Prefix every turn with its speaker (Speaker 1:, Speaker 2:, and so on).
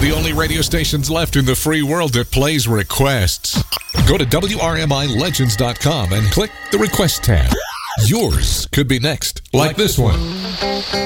Speaker 1: the only radio stations left in the free world that plays requests. Go to WRMILegends.com and click the Request tab. Yours could be next, like this one.